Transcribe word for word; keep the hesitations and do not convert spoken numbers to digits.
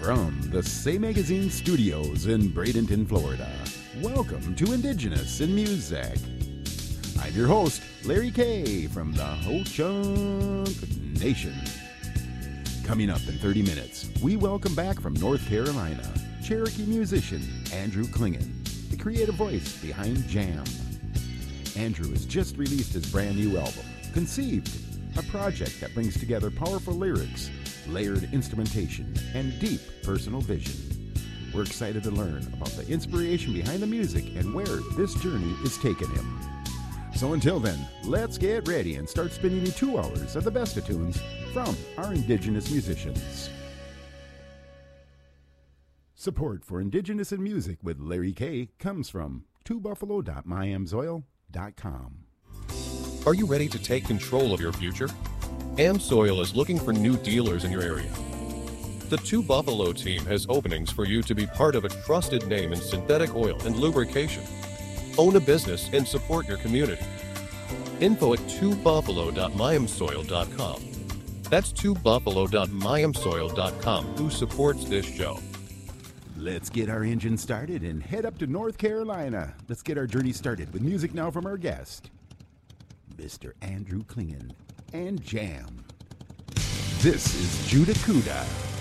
From the Say Magazine studios in Bradenton, Florida, welcome to Indigenous in Music. I'm your host, Larry Kay from the Ho-Chunk Nation. Coming up in thirty minutes, we welcome back from North Carolina, Cherokee musician Andrew Klingen, the creative voice behind Jam. Andrew has just released his brand new album, Conceived, a project that brings together powerful lyrics, layered instrumentation, and deep personal vision. We're excited to learn about the inspiration behind the music and where this journey is taking him. So until then, let's get ready and start spinning you two hours of the best of tunes from our Indigenous musicians. Support for Indigenous in Music with Larry Kay comes from two buffalo dot my amsoil dot com. Are you ready to take control of your future? AmSoil is looking for new dealers in your area. The Two Buffalo team has openings for you to be part of a trusted name in synthetic oil and lubrication. Own a business and support your community. Info at two buffalo dot my amsoil dot com. That's two buffalo dot my amsoil dot com, who supports this show. Let's get our engine started and head up to North Carolina. Let's get our journey started with music now from our guest, Mister Andrew Klingen and Jam. This is Judah Kuda.